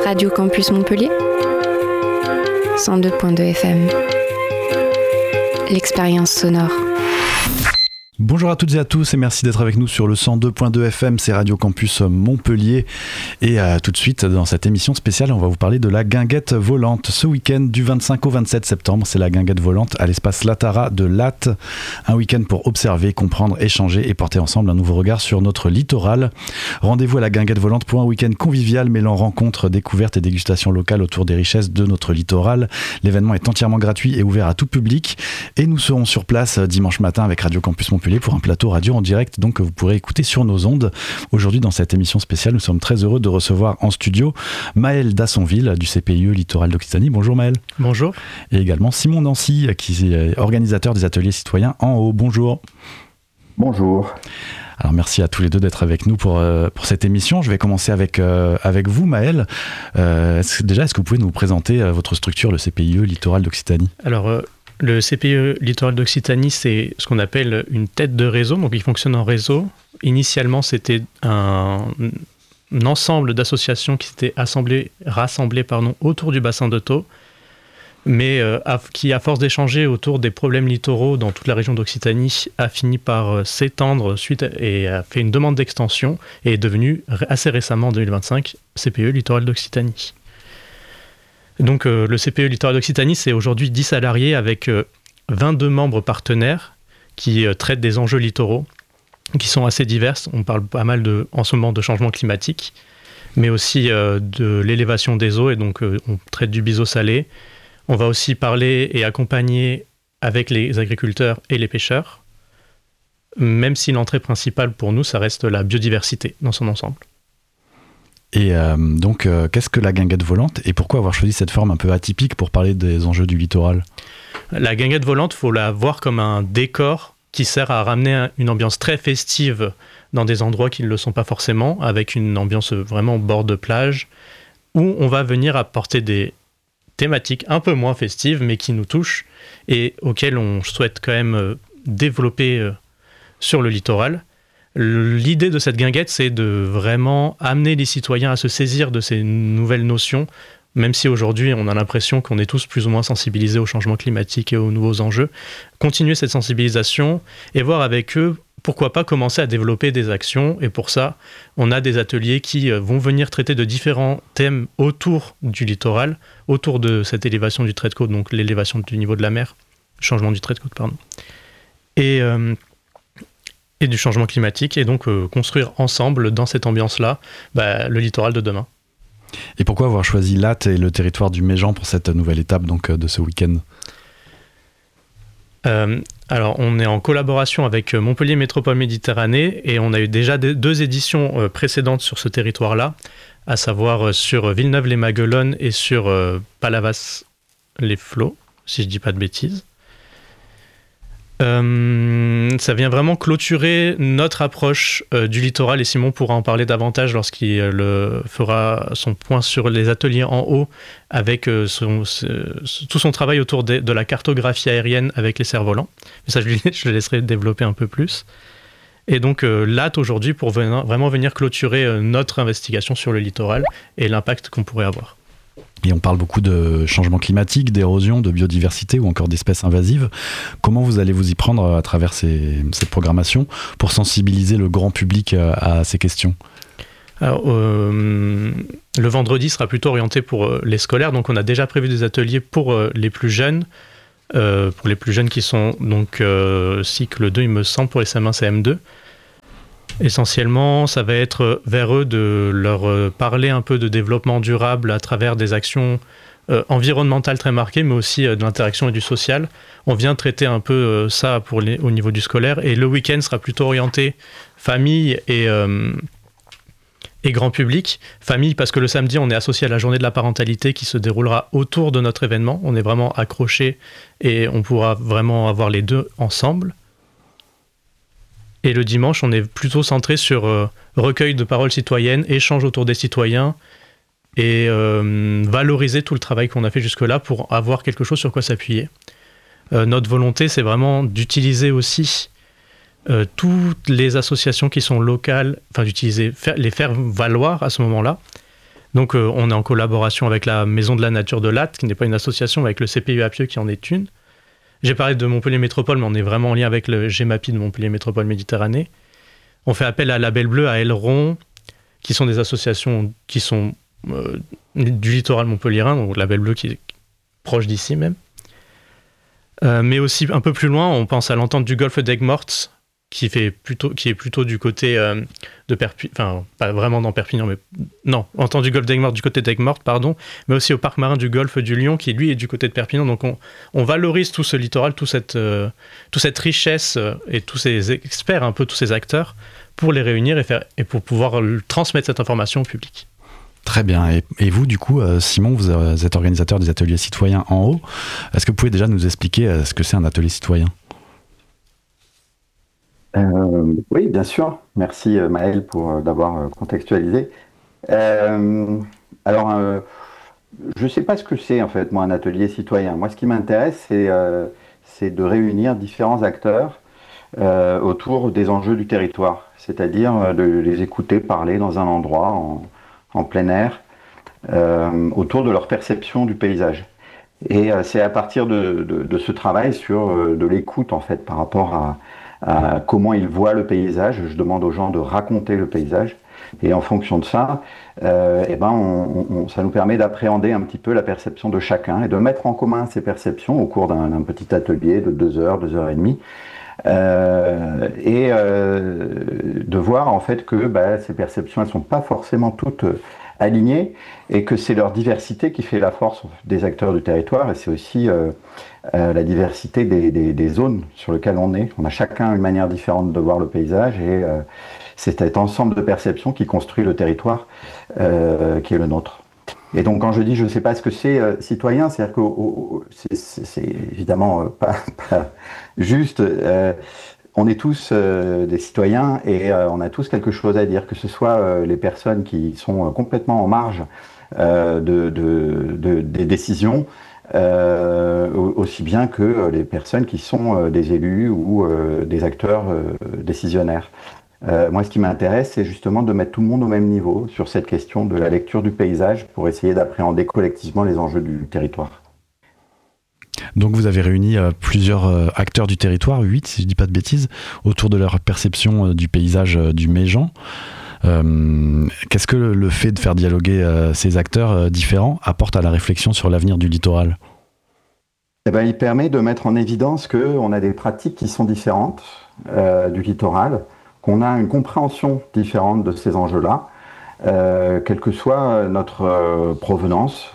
Radio Campus Montpellier 102.2 FM. L'expérience sonore. Bonjour à toutes et à tous et merci d'être avec nous sur le 102.2 FM, c'est Radio Campus Montpellier. Et tout de suite, dans cette émission spéciale, on va vous parler de la guinguette volante. Ce week-end, du 25 au 27 septembre, c'est la guinguette volante à l'espace Latara de Latte. Un week-end pour observer, comprendre, échanger et porter ensemble un nouveau regard sur notre littoral. Rendez-vous à la guinguette volante pour un week-end convivial mêlant rencontres, découvertes et dégustations locales autour des richesses de notre littoral. L'événement est entièrement gratuit et ouvert à tout public. Et nous serons sur place dimanche matin avec Radio Campus Montpellier pour un plateau radio en direct donc que vous pourrez écouter sur nos ondes. Aujourd'hui dans cette émission spéciale, nous sommes très heureux de recevoir en studio Maël Dassonville du CPIE Littoral d'Occitanie. Bonjour Maël. Bonjour. Et également Simon Nancy qui est organisateur des ateliers citoyens en haut. Bonjour. Bonjour. Alors merci à tous les deux d'être avec nous pour cette émission. Je vais commencer avec vous Maël. Est-ce que vous pouvez nous présenter votre structure, le CPIE Littoral d'Occitanie ? Alors le CPIE Littoral d'Occitanie, c'est ce qu'on appelle une tête de réseau, donc il fonctionne en réseau. Initialement, c'était un ensemble d'associations qui s'étaient rassemblées autour du bassin de Thau, mais qui, à force d'échanger autour des problèmes littoraux dans toute la région d'Occitanie, a fini par s'étendre et a fait une demande d'extension et est devenu assez récemment, en 2025, CPIE Littoral d'Occitanie. Donc le CPIE Littoral d'Occitanie, c'est aujourd'hui 10 salariés avec 22 membres partenaires qui traitent des enjeux littoraux, qui sont assez divers. On parle pas mal en ce moment de changement climatique, mais aussi de l'élévation des eaux, et donc on traite du biseau salé. On va aussi parler et accompagner avec les agriculteurs et les pêcheurs, même si l'entrée principale pour nous, ça reste la biodiversité dans son ensemble. Et donc, qu'est-ce que la guinguette volante et pourquoi avoir choisi cette forme un peu atypique pour parler des enjeux du littoral ? La guinguette volante, il faut la voir comme un décor qui sert à ramener une ambiance très festive dans des endroits qui ne le sont pas forcément, avec une ambiance vraiment bord de plage, où on va venir apporter des thématiques un peu moins festives, mais qui nous touchent et auxquelles on souhaite quand même développer sur le littoral. L'idée de cette guinguette, c'est de vraiment amener les citoyens à se saisir de ces nouvelles notions, même si aujourd'hui on a l'impression qu'on est tous plus ou moins sensibilisés au changement climatique et aux nouveaux enjeux. Continuer cette sensibilisation et voir avec eux, pourquoi pas commencer à développer des actions. Et pour ça, on a des ateliers qui vont venir traiter de différents thèmes autour du littoral, autour de cette élévation du trait de côte, donc l'élévation du niveau de la mer, changement du trait de côte, pardon. Et du changement climatique, et donc construire ensemble, dans cette ambiance-là, le littoral de demain. Et pourquoi avoir choisi Latte et le territoire du Méjean pour cette nouvelle étape donc, de ce week-end ? Alors, on est en collaboration avec Montpellier Métropole Méditerranée, et on a eu déjà deux éditions précédentes sur ce territoire-là, à savoir sur Villeneuve-les-Maguelones et sur Palavas-les-Flots, si je ne dis pas de bêtises. Ça vient vraiment clôturer notre approche du littoral, et Simon pourra en parler davantage lorsqu'il fera son point sur les ateliers en haut avec tout son travail autour de la cartographie aérienne avec les cerfs-volants. Mais ça, je le laisserai développer un peu plus. Et donc Latte aujourd'hui pour vraiment venir clôturer notre investigation sur le littoral et l'impact qu'on pourrait avoir. Et on parle beaucoup de changement climatique, d'érosion, de biodiversité ou encore d'espèces invasives. Comment vous allez vous y prendre à travers cette programmation pour sensibiliser le grand public à ces questions ? Alors, le vendredi sera plutôt orienté pour les scolaires, donc on a déjà prévu des ateliers pour les plus jeunes, qui sont donc cycle 2, il me semble, pour les CM1, CM2. Essentiellement, ça va être vers eux de leur parler un peu de développement durable à travers des actions environnementales très marquées, mais aussi de l'interaction et du social. On vient traiter un peu ça au niveau du scolaire, et le week-end sera plutôt orienté famille et grand public. Famille, parce que le samedi, on est associé à la journée de la parentalité qui se déroulera autour de notre événement. On est vraiment accrochés et on pourra vraiment avoir les deux ensemble. Et le dimanche, on est plutôt centré sur recueil de paroles citoyennes, échange autour des citoyens et valoriser tout le travail qu'on a fait jusque-là pour avoir quelque chose sur quoi s'appuyer. Notre volonté, c'est vraiment d'utiliser aussi toutes les associations qui sont locales, les faire valoir à ce moment-là, Donc on est en collaboration avec la Maison de la Nature de Latte, qui n'est pas une association, mais avec le CPU Appieux qui en est une. J'ai parlé de Montpellier Métropole, mais on est vraiment en lien avec le GEMAPI de Montpellier Métropole Méditerranée. On fait appel à Label Bleu, à Aileron, qui sont des associations qui sont du littoral montpelliérain, donc Label Bleu qui est proche d'ici même. Mais aussi un peu plus loin, on pense à l'entente du golfe d'Aigues-Mortes, qui est plutôt du côté de Perpignan, enfin pas vraiment dans Perpignan, mais non, entente du golfe d'Aigues-Mortes du côté d'Aigues-Mortes, pardon, mais aussi au parc marin du golfe du Lion, qui lui est du côté de Perpignan. Donc on valorise tout ce littoral, toute cette richesse et tous ces experts, un peu tous ces acteurs, pour les réunir et pour pouvoir transmettre cette information au public. Très bien. Et vous, du coup, Simon, vous êtes organisateur des ateliers citoyens en haut. Est-ce que vous pouvez déjà nous expliquer ce que c'est un atelier citoyen ? Oui, bien sûr. Merci Maël d'avoir contextualisé. Alors, je ne sais pas ce que c'est en fait, moi, un atelier citoyen. Moi, ce qui m'intéresse, c'est de réunir différents acteurs autour des enjeux du territoire, c'est-à-dire de les écouter parler dans un endroit en plein air, autour de leur perception du paysage. Et c'est à partir de ce travail sur de l'écoute en fait par rapport à comment ils voient le paysage. Je demande aux gens de raconter le paysage, et en fonction de ça, ça nous permet d'appréhender un petit peu la perception de chacun et de mettre en commun ces perceptions au cours d'un petit atelier de 2 heures, 2 heures et demie. De voir en fait que ces perceptions elles sont pas forcément toutes alignées, et que c'est leur diversité qui fait la force des acteurs du territoire, et c'est aussi la diversité des zones sur lesquelles on est. On a chacun une manière différente de voir le paysage, et c'est cet ensemble de perceptions qui construit le territoire qui est le nôtre. Et donc quand je dis je ne sais pas ce que c'est citoyen, c'est-à-dire que c'est évidemment pas juste. On est tous des citoyens, et on a tous quelque chose à dire, que ce soit les personnes qui sont complètement en marge des décisions, aussi bien que les personnes qui sont des élus ou des acteurs décisionnaires. Moi, ce qui m'intéresse, c'est justement de mettre tout le monde au même niveau sur cette question de la lecture du paysage pour essayer d'appréhender collectivement les enjeux du territoire. Donc vous avez réuni plusieurs acteurs du territoire, 8 si je ne dis pas de bêtises, autour de leur perception du paysage du Méjean. Qu'est-ce que le fait de faire dialoguer ces acteurs différents apporte à la réflexion sur l'avenir du littoral ? Il permet de mettre en évidence qu'on a des pratiques qui sont différentes du littoral, qu'on a une compréhension différente de ces enjeux-là, quelle que soit notre provenance.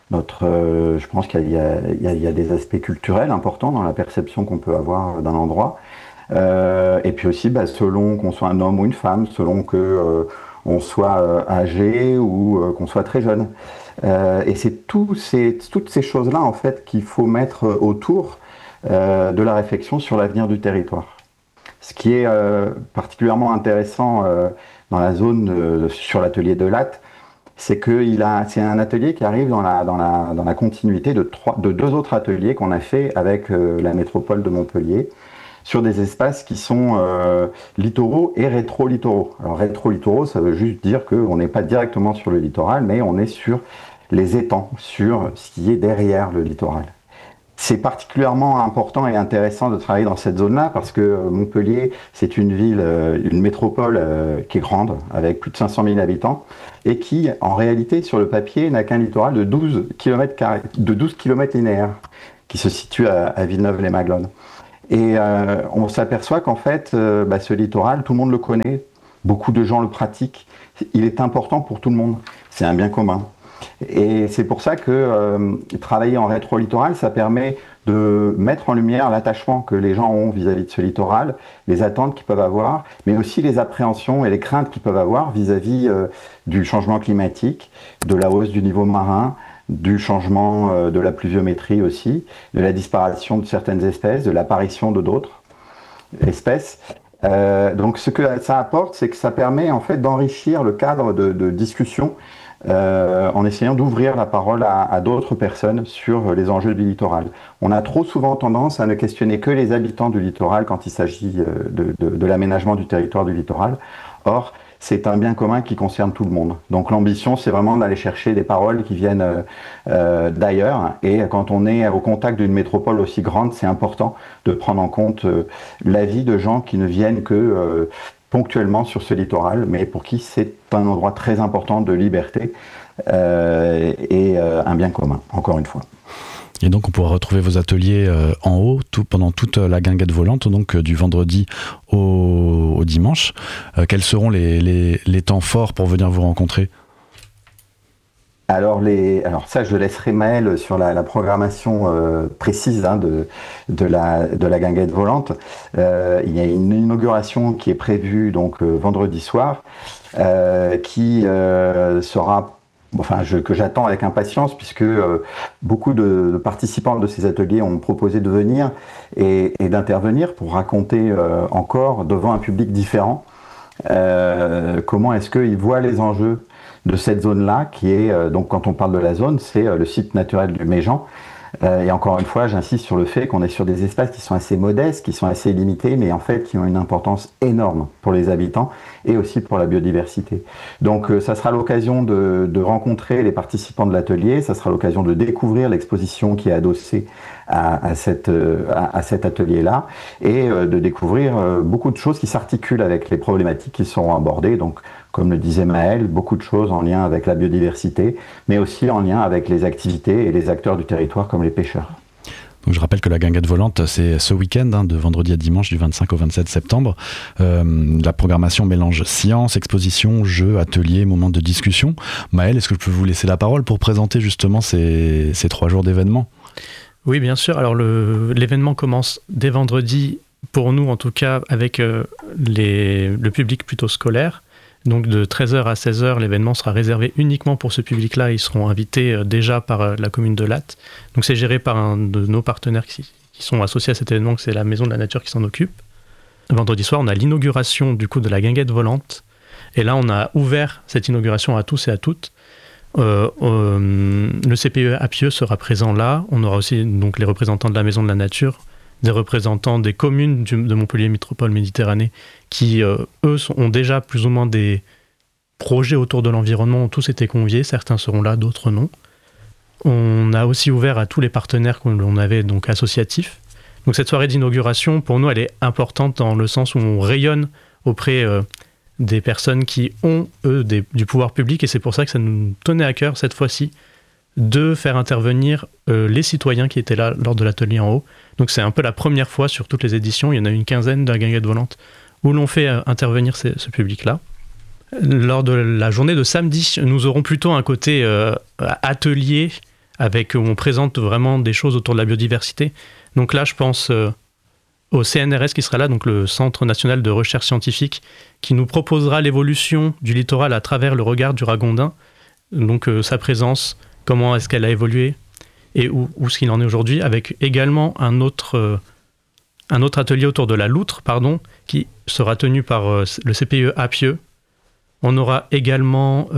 Je pense qu'il y a des aspects culturels importants dans la perception qu'on peut avoir d'un endroit. Et puis aussi, selon qu'on soit un homme ou une femme, selon qu'on soit âgé ou qu'on soit très jeune. Et c'est toutes ces choses-là, en fait, qu'il faut mettre autour de la réflexion sur l'avenir du territoire. Ce qui est particulièrement intéressant dans la zone sur l'atelier de Latte, c'est un atelier qui arrive dans la continuité de 2 autres ateliers qu'on a fait avec la métropole de Montpellier sur des espaces qui sont littoraux et rétro-littoraux. Alors rétro-littoraux, ça veut juste dire qu'on n'est pas directement sur le littoral, mais on est sur les étangs, sur ce qui est derrière le littoral. C'est particulièrement important et intéressant de travailler dans cette zone-là parce que Montpellier, c'est une ville, une métropole qui est grande, avec plus de 500 000 habitants, et qui, en réalité, sur le papier, n'a qu'un littoral de 12 km linéaires, qui se situe à Villeneuve-les-Maglones. Et on s'aperçoit qu'en fait, ce littoral, tout le monde le connaît, beaucoup de gens le pratiquent, il est important pour tout le monde, c'est un bien commun. Et c'est pour ça que travailler en rétro-littoral, ça permet de mettre en lumière l'attachement que les gens ont vis-à-vis de ce littoral, les attentes qu'ils peuvent avoir, mais aussi les appréhensions et les craintes qu'ils peuvent avoir vis-à-vis du changement climatique, de la hausse du niveau marin, du changement de la pluviométrie aussi, de la disparition de certaines espèces, de l'apparition de d'autres espèces. Donc ce que ça apporte, c'est que ça permet en fait d'enrichir le cadre de discussion en essayant d'ouvrir la parole à d'autres personnes sur les enjeux du littoral. On a trop souvent tendance à ne questionner que les habitants du littoral quand il s'agit de l'aménagement du territoire du littoral. Or, c'est un bien commun qui concerne tout le monde. Donc l'ambition, c'est vraiment d'aller chercher des paroles qui viennent d'ailleurs. Et quand on est au contact d'une métropole aussi grande, c'est important de prendre en compte l'avis de gens qui ne viennent que ponctuellement sur ce littoral, mais pour qui c'est un endroit très important de liberté et un bien commun, encore une fois. Et donc on pourra retrouver vos ateliers en haut pendant toute la guinguette volante, donc du vendredi au dimanche. Quels seront les temps forts pour venir vous rencontrer ? Alors ça, je laisserai Maëlle sur la programmation précise de la guinguette volante. Il y a une inauguration qui est prévue donc vendredi soir, qui sera que j'attends avec impatience, puisque beaucoup de participants de ces ateliers ont proposé de venir et d'intervenir pour raconter encore devant un public différent comment est-ce qu'ils voient les enjeux de cette zone-là, qui est, donc quand on parle de la zone, c'est le site naturel du Méjean. Et encore une fois, j'insiste sur le fait qu'on est sur des espaces qui sont assez modestes, qui sont assez limités, mais en fait qui ont une importance énorme pour les habitants et aussi pour la biodiversité. Donc ça sera l'occasion de rencontrer les participants de l'atelier, ça sera l'occasion de découvrir l'exposition qui est adossée à cet atelier-là, et de découvrir beaucoup de choses qui s'articulent avec les problématiques qui seront abordées. Donc, comme le disait Maëlle, beaucoup de choses en lien avec la biodiversité, mais aussi en lien avec les activités et les acteurs du territoire comme les pêcheurs. Donc je rappelle que la guinguette volante, c'est ce week-end, de vendredi à dimanche, du 25 au 27 septembre. La programmation mélange science, exposition, jeux, ateliers, moments de discussion. Maëlle, est-ce que je peux vous laisser la parole pour présenter justement ces 3 jours d'événements ? Oui, bien sûr. Alors l'événement commence dès vendredi, pour nous en tout cas, avec le public plutôt scolaire. Donc de 13h à 16h, l'événement sera réservé uniquement pour ce public-là. Ils seront invités déjà par la commune de Latte. Donc c'est géré par un de nos partenaires qui sont associés à cet événement, c'est la Maison de la Nature qui s'en occupe. Vendredi soir, on a l'inauguration du coup de la guinguette volante. Et là, on a ouvert cette inauguration à tous et à toutes. Le CPE Apieux sera présent là. On aura aussi donc les représentants de la Maison de la Nature, des représentants des communes de Montpellier Métropole Méditerranée qui, eux, ont déjà plus ou moins des projets autour de l'environnement, ont tous été conviés. Certains seront là, d'autres non. On a aussi ouvert à tous les partenaires qu'on avait donc associatifs. Donc cette soirée d'inauguration, pour nous, elle est importante dans le sens où on rayonne auprès des personnes qui ont, eux, du pouvoir public, et c'est pour ça que ça nous tenait à cœur, cette fois-ci, de faire intervenir les citoyens qui étaient là lors de l'atelier en haut. Donc c'est un peu la première fois sur toutes les éditions, il y en a une quinzaine de la guinguette volante, où l'on fait intervenir ce public-là. Lors de la journée de samedi, nous aurons plutôt un côté atelier, où on présente vraiment des choses autour de la biodiversité. Donc là, je pense au CNRS qui sera là, donc le Centre National de Recherche Scientifique, qui nous proposera l'évolution du littoral à travers le regard du ragondin. Donc sa présence, comment est-ce qu'elle a évolué et où ce qu'il en est aujourd'hui, avec également un autre atelier autour de la loutre, qui sera tenu par le CPE Apieux. On aura également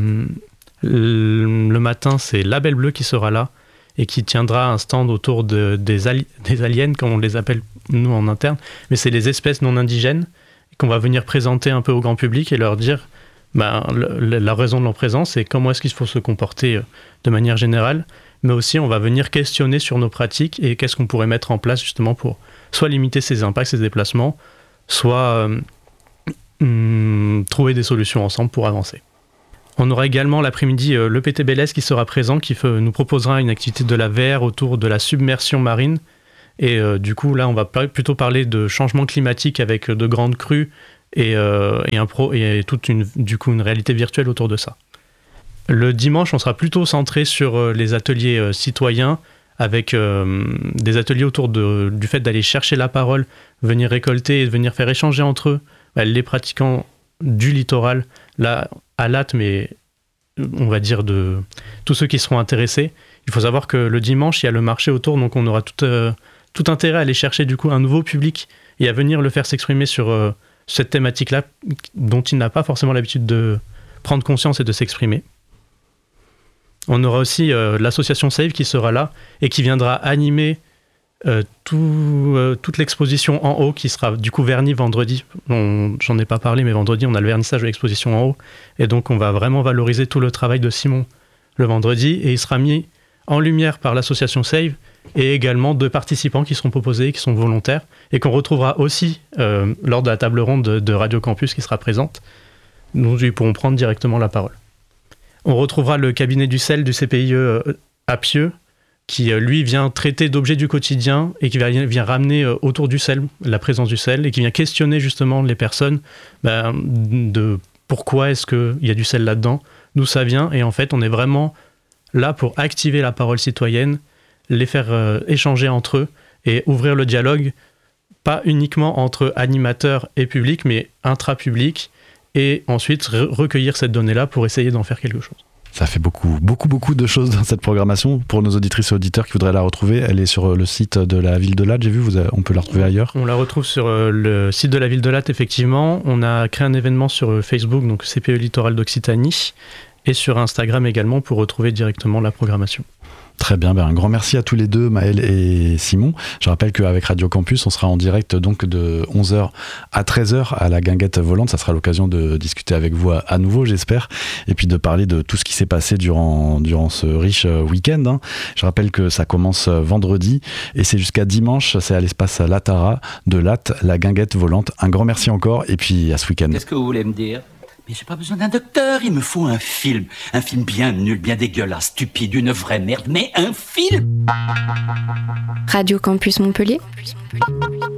le matin, c'est La Belle Bleue qui sera là et qui tiendra un stand autour des aliens, comme on les appelle nous en interne, mais c'est les espèces non indigènes qu'on va venir présenter un peu au grand public et leur dire la raison de leur présence et comment est-ce qu'il faut se comporter de manière générale, mais aussi on va venir questionner sur nos pratiques et qu'est-ce qu'on pourrait mettre en place justement pour soit limiter ces impacts, ces déplacements, soit trouver des solutions ensemble pour avancer. On aura également l'après-midi le PTBLS qui sera présent, qui nous proposera une activité de la VR autour de la submersion marine. Et du coup, là, on va plutôt parler de changement climatique avec de grandes crues et toute une réalité virtuelle autour de ça. Le dimanche, on sera plutôt centré sur les ateliers citoyens, avec des ateliers autour du fait d'aller chercher la parole, venir récolter et venir faire échanger entre eux les pratiquants du littoral, là, à Latte, mais on va dire de tous ceux qui seront intéressés. Il faut savoir que le dimanche, il y a le marché autour, donc on aura tout intérêt à aller chercher du coup un nouveau public et à venir le faire s'exprimer sur cette thématique-là dont il n'a pas forcément l'habitude de prendre conscience et de s'exprimer. On aura aussi l'association Save qui sera là et qui viendra animer toute l'exposition en haut qui sera du coup vernie vendredi. J'en ai pas parlé, mais vendredi, on a le vernissage de l'exposition en haut. Et donc, on va vraiment valoriser tout le travail de Simon le vendredi. Et il sera mis en lumière par l'association Save et également de participants qui seront proposés, qui sont volontaires et qu'on retrouvera aussi lors de la table ronde de Radio Campus qui sera présente. Nous, ils pourront prendre directement la parole. On retrouvera le cabinet du sel du CPIE à Pieux, qui lui vient traiter d'objets du quotidien et qui vient ramener autour du sel, la présence du sel, et qui vient questionner justement les personnes de pourquoi est-ce qu'il y a du sel là-dedans, d'où ça vient, et en fait on est vraiment là pour activer la parole citoyenne, les faire échanger entre eux et ouvrir le dialogue, pas uniquement entre animateurs et public, mais intra-public, et ensuite recueillir cette donnée-là pour essayer d'en faire quelque chose. Ça fait beaucoup de choses dans cette programmation. Pour nos auditrices et auditeurs qui voudraient la retrouver, elle est sur le site de la ville de Latte, j'ai vu, on peut la retrouver ailleurs. On la retrouve sur le site de la ville de Latte, effectivement. On a créé un événement sur Facebook, donc CPE Littoral d'Occitanie, et sur Instagram également pour retrouver directement la programmation. Très bien, un grand merci à tous les deux, Maël et Simon. Je rappelle qu'avec Radio Campus, on sera en direct donc de 11h à 13h à la Guinguette Volante. Ça sera l'occasion de discuter avec vous à nouveau, j'espère, et puis de parler de tout ce qui s'est passé durant ce riche week-end. Je rappelle que ça commence vendredi et c'est jusqu'à dimanche, c'est à l'espace Latara de Latte, la Guinguette Volante. Un grand merci encore et puis à ce week-end. Qu'est-ce que vous voulez me dire ? Mais j'ai pas besoin d'un docteur, il me faut un film bien nul, bien dégueulasse, stupide, une vraie merde, mais un film. Radio Campus Montpellier.